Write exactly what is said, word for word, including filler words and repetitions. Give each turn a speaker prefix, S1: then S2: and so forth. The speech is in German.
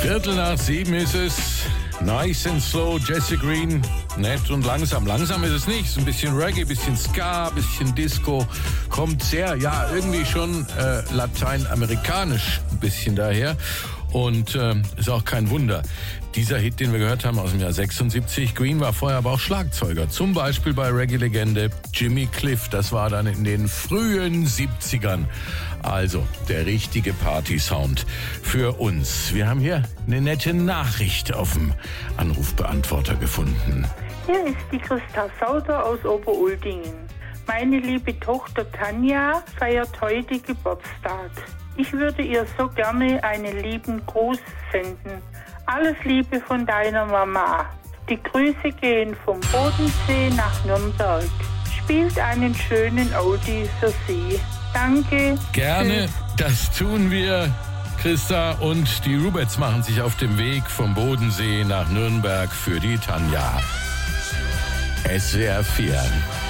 S1: Viertel nach sieben ist es. Nice and slow, Jesse Green. Nett und langsam. Langsam ist es nicht. Es ist ein bisschen Reggae, bisschen Ska, bisschen Disco. Kommt sehr, ja, irgendwie schon äh, lateinamerikanisch ein bisschen daher. Und äh, ist auch kein Wunder. Dieser Hit, den wir gehört haben aus dem Jahr sechsundsiebzig, Green war vorher aber auch Schlagzeuger. Zum Beispiel bei Reggae-Legende Jimmy Cliff. Das war dann in den frühen siebzigern. Also der richtige Party-Sound für uns. Wir haben hier eine nette Nachricht auf dem Anrufbeantworter gefunden.
S2: Hier ist die Christa Sauter aus Oberuldingen. Meine liebe Tochter Tanja feiert heute Geburtstag. Ich würde ihr so gerne einen lieben Gruß senden. Alles Liebe von deiner Mama. Die Grüße gehen vom Bodensee nach Nürnberg. Spielt einen schönen Oldie für sie. Danke.
S1: Gerne, das tun wir, Christa. Und die Rubets machen sich auf dem Weg vom Bodensee nach Nürnberg für die Tanja. S W R vier.